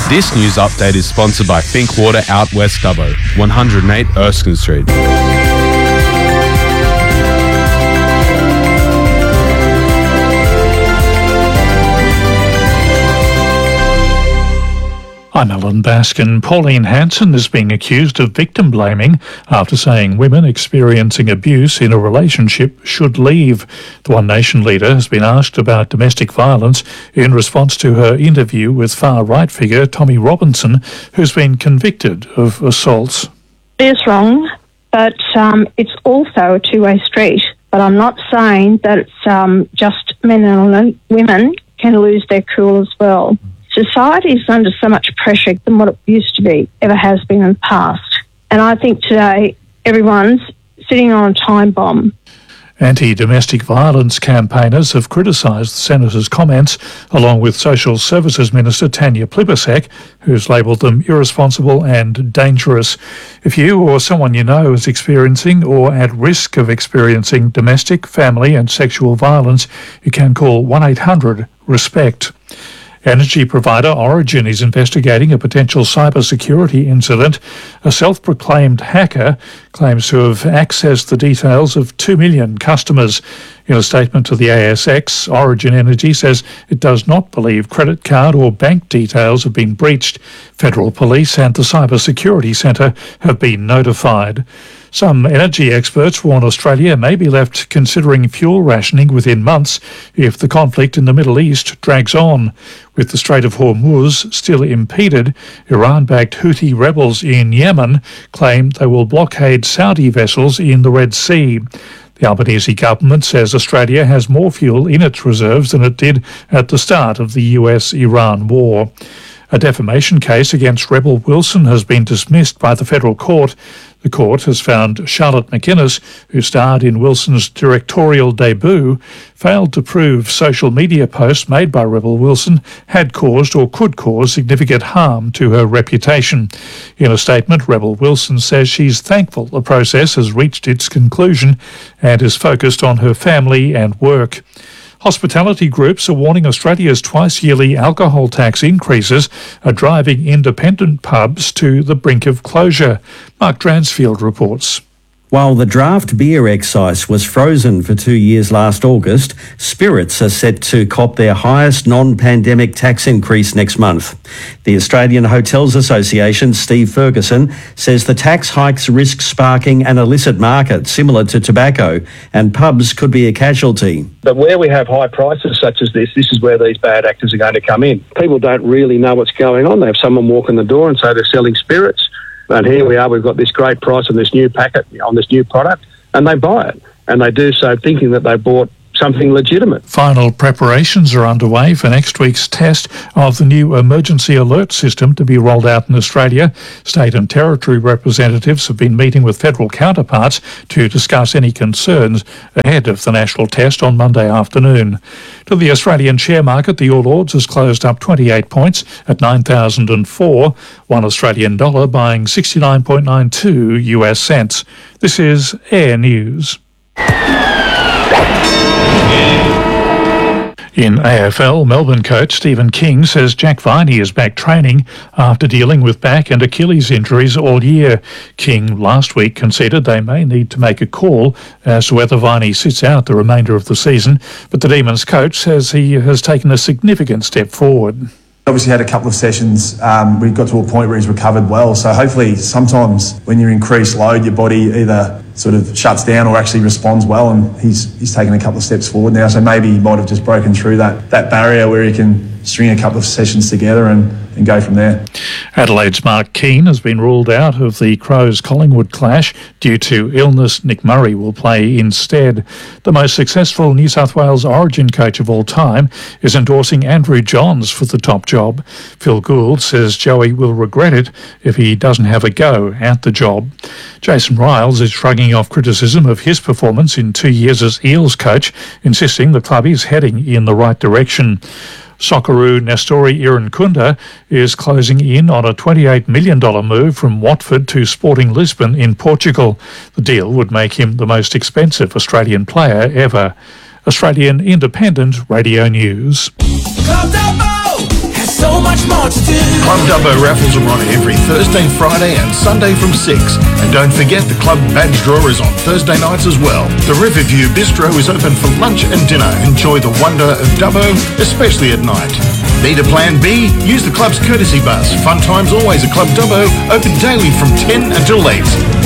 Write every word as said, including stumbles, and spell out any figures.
This news update is sponsored by Think Water out West Dubbo, one oh eight Erskine Street. I'm Alan Baskin. Pauline Hanson is being accused of victim blaming after saying women experiencing abuse in a relationship should leave. The One Nation leader has been asked about domestic violence in response to her interview with far-right figure Tommy Robinson, who's been convicted of assaults. It is wrong, but um, it's also a two-way street. But I'm not saying that it's um, just men and women can lose their cool as well. Society is under so much pressure than what it used to be, ever has been in the past. And I think today everyone's sitting on a time bomb. Anti-domestic violence campaigners have criticised the Senator's comments, along with Social Services Minister Tanya Plibersek, who's labelled them irresponsible and dangerous. If you or someone you know is experiencing or at risk of experiencing domestic, family and sexual violence, you can call one eight hundred RESPECT. Energy provider Origin is investigating a potential cybersecurity incident. A self-proclaimed hacker claims to have accessed the details of two million customers. In a statement to the A S X, Origin Energy says it does not believe credit card or bank details have been breached. Federal Police and the Cybersecurity Centre have been notified. Some energy experts warn Australia may be left considering fuel rationing within months if the conflict in the Middle East drags on. With the Strait of Hormuz still impeded, Iran-backed Houthi rebels in Yemen claim they will blockade Saudi vessels in the Red Sea. The Albanese government says Australia has more fuel in its reserves than it did at the start of the U S Iran war. A defamation case against Rebel Wilson has been dismissed by the federal court. The court has found Charlotte McInnes, who starred in Wilson's directorial debut, failed to prove social media posts made by Rebel Wilson had caused or could cause significant harm to her reputation. In a statement, Rebel Wilson says she's thankful the process has reached its conclusion and is focused on her family and work. Hospitality groups are warning Australia's twice-yearly alcohol tax increases are driving independent pubs to the brink of closure. Mark Dransfield reports. While the draft beer excise was frozen for two years last August, spirits are set to cop their highest non-pandemic tax increase next month. The Australian Hotels Association, Steve Ferguson, says the tax hikes risk sparking an illicit market similar to tobacco, and pubs could be a casualty. But where we have high prices such as this, this is where these bad actors are going to come in. People don't really know what's going on. They have someone walk in the door and say they're selling spirits. And here we are, we've got this great price on this new packet, on this new product, and they buy it. And they do so thinking that they bought something legitimate. Final preparations are underway for next week's test of the new emergency alert system to be rolled out in Australia. State and territory representatives have been meeting with federal counterparts to discuss any concerns ahead of the national test on Monday afternoon. To the Australian share market, the All Ords has closed up twenty-eight points at nine thousand four, one Australian dollar buying sixty-nine point nine two U S cents. This is Air News. In A F L, Melbourne coach Stephen King says Jack Viney is back training after dealing with back and Achilles injuries all year. King last week conceded they may need to make a call as to whether Viney sits out the remainder of the season, but the Demons coach says he has taken a significant step forward. Obviously had a couple of sessions, um, we got to a point where he's recovered well, so hopefully sometimes when you increase load your body either sort of shuts down or actually responds well, and he's he's taken a couple of steps forward now, so maybe he might have just broken through that, that barrier where he can string a couple of sessions together and, and go from there. Adelaide's Mark Keane has been ruled out of the Crows-Collingwood clash due to illness. Nick Murray will play instead. The most successful New South Wales Origin coach of all time is endorsing Andrew Johns for the top job. Phil Gould says Joey will regret it if he doesn't have a go at the job. Jason Riles is shrugging off criticism of his performance in two years as Eels coach, insisting the club is heading in the right direction. Socceroo Nestori Irankunda is closing in on a twenty-eight million dollars move from Watford to Sporting Lisbon in Portugal. The deal would make him the most expensive Australian player ever. Australian Independent Radio News. Club Dubbo has so much more to do. Club Dubbo raffles are on every Thursday, Friday and Sunday from six. And don't forget the club badge draw is on Thursday nights as well. The Riverview Bistro is open for lunch and dinner. Enjoy the wonder of Dubbo, especially at night. Need a plan B? Use the club's courtesy bus. Fun times always at Club Dubbo, open daily from ten until eight.